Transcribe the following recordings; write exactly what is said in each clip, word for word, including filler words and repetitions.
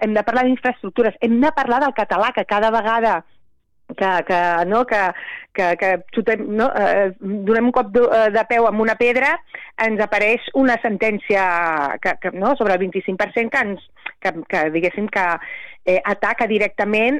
hem de parlar d'infraestructures, hem de parlar del català, que cada vegada que, que, no, que, que, que xutem, no, eh, donem un cop de, de peu amb una pedra, ens apareix una sentència que, que, no, sobre el vint-i-cinc per cent que, ens, que, que diguéssim, que eh, ataca directament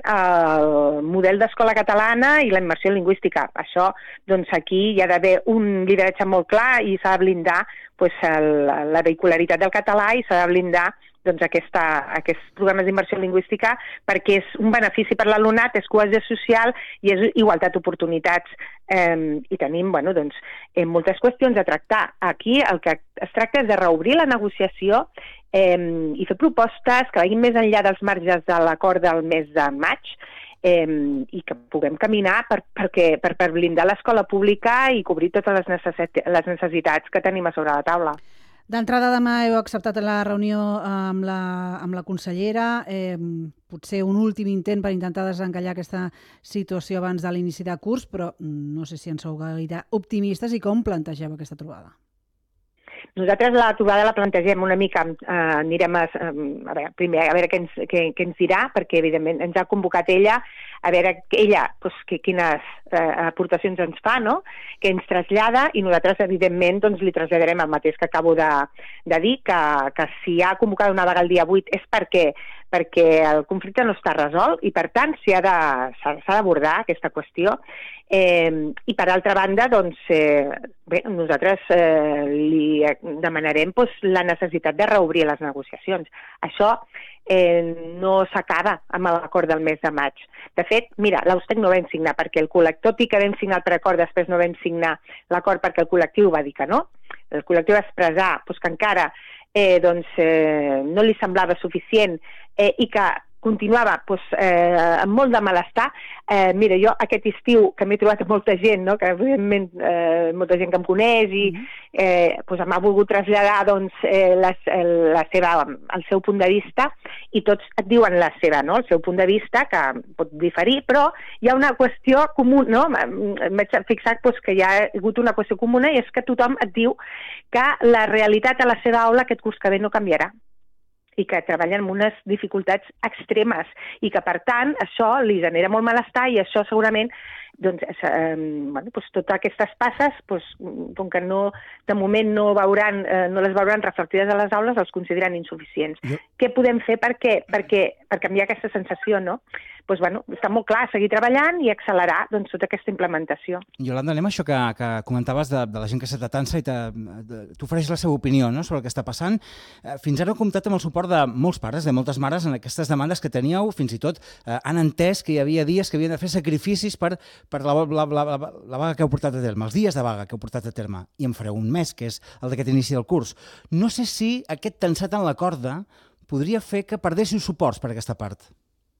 el model d'escola catalana i la immersió lingüística. Això, doncs aquí hi ha d'haver un lideratge molt clar i s'ha de blindar pues, el, la vehicularitat del català i s'ha de blindar doncs aquesta, aquests programes d'immersió lingüística perquè és un benefici per l'alumnat, és cohesió social i és igualtat d'oportunitats. Eh, I tenim bueno, doncs, eh, moltes qüestions a tractar. Aquí el que es tracta és de reobrir la negociació eh, i fer propostes que vagin més enllà dels marges de l'acord del mes de maig eh, i que puguem caminar per, perquè, per, per blindar l'escola pública i cobrir totes les, necessit les necessitats que tenim a sobre la taula. D'entrada, demà heu acceptat la reunió amb la, amb la consellera, eh, potser un últim intent per intentar desencallar aquesta situació abans de l'inici de curs, però no sé si en sou gaire optimistes i com plantegeu aquesta trobada. Nosaltres la trobada la plantegem una mica, eh, anirem a, a veure, primer a veure què ens, què, què ens dirà, perquè evidentment ens ha convocat ella, a veure ella doncs, que, quines eh, aportacions ens fa, no? Que ens trasllada i nosaltres evidentment doncs, li traslladarem el mateix que acabo de, de dir, que, que si ha convocat una vaga el dia vuit és perquè perquè el conflicte no està resolt i, per tant, s'ha d'abordar aquesta qüestió. Eh, I, per altra banda, doncs, eh, bé, nosaltres eh, li demanarem doncs, la necessitat de reobrir les negociacions. Això eh, no s'acaba amb l'acord del mes de maig. De fet, mira, l'Austec no vam signar perquè el col·lectiu, tot i que vam signar el preacord, després no vam signar l'acord perquè el col·lectiu va dir que no. El col·lectiu va expressar doncs, que encara eh, doncs, eh, no li semblava suficient eh, i que continuava doncs, eh, amb molt de malestar. Eh, mira, jo aquest estiu, que m'he trobat molta gent, no? Que evidentment eh, molta gent que em coneix i eh, doncs m'ha volgut traslladar doncs, eh, la, la seva, el seu punt de vista i tots et diuen la seva, no? El seu punt de vista, que pot diferir, però hi ha una qüestió comuna, no? M'he fixat doncs, que hi ha hagut una qüestió comuna i és que tothom et diu que la realitat a la seva aula aquest curs que ve no canviarà i que treballen amb unes dificultats extremes i que, per tant, això li genera molt malestar i això segurament, doncs, eh, bueno, doncs totes aquestes passes, doncs, com que no, de moment no, veuran, eh, no les veuran reflectides a les aules, els consideren insuficients. Jo... Què podem fer perquè, perquè, per canviar aquesta sensació, no? Doncs, bueno, està molt clar, seguir treballant i accelerar doncs, tota aquesta implementació. Yolanda, anem a això que, que comentaves de, de la gent que se t'atansa i t'ofereix la seva opinió, no?, sobre el que està passant. Fins ara heu comptat amb el suport de molts pares, de moltes mares, en aquestes demandes que teníeu, fins i tot eh, han entès que hi havia dies que havien de fer sacrificis per, per la, la, la, la, la vaga que heu portat a terme, els dies de vaga que heu portat a terme, i en fareu un mes, que és el d'aquest inici del curs. No sé si aquest tensat en la corda podria fer que perdéssiu suports per aquesta part.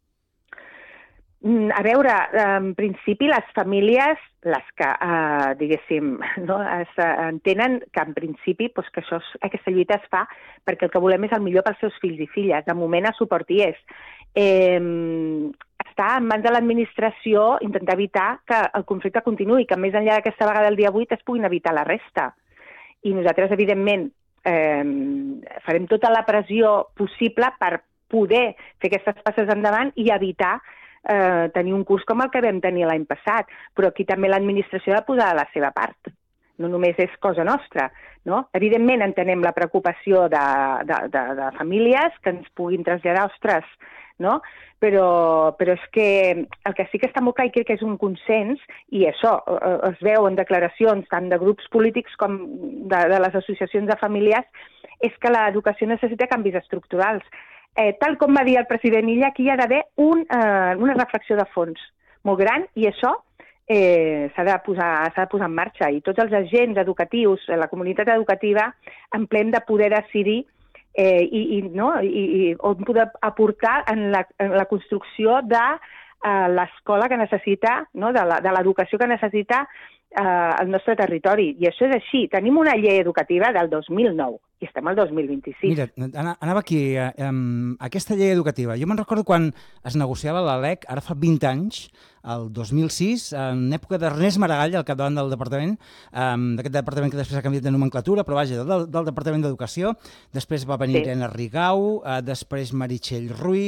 A veure, en principi les famílies, les que, eh, diguéssim, no, es, entenen que en principi doncs, que això, aquesta lluita es fa perquè el que volem és el millor pels seus fills i filles. De moment a suport hi és. Eh, està en mans de l'administració intentar evitar que el conflicte continuï, que més enllà d'aquesta vaga del dia vuit es puguin evitar la resta. I nosaltres, evidentment, eh, farem tota la pressió possible per poder fer aquestes passes endavant i evitar Eh, tenir un curs com el que vam tenir l'any passat, però aquí també l'administració ha de posar la seva part. No només és cosa nostra, no? Evidentment entenem la preocupació de, de, de, de famílies que ens puguin traslladar, ostres, no? Però, però és que el que sí que està molt clar i crec que és un consens, i això eh, es veu en declaracions tant de grups polítics com de, de les associacions de famílies, és que l'educació necessita canvis estructurals. Eh, tal com va dir el president Illa, aquí hi ha d'haver un, eh, una reflexió de fons molt gran i això eh, s'ha de posar, s'ha de posar en marxa i tots els agents educatius, la comunitat educativa, en plen de poder decidir eh, i, i, no? I, i on poder aportar en la, en la construcció de eh, l'escola que necessita, no? de l'educació que necessita eh, el nostre territori. I això és així. Tenim una llei educativa del dos mil nou i estem al dos mil vint-i-sis. Mira, anava aquí, eh, um, aquesta llei educativa. Jo me'n recordo quan es negociava la L E C, ara fa vint anys, el dos mil sis, en època d'Ernest Maragall, al capdavant del departament, um, d'aquest departament que després ha canviat de nomenclatura, però vaja, del, del Departament d'Educació. Després va venir sí. Irene Rigau, uh, després Meritxell Ruiz,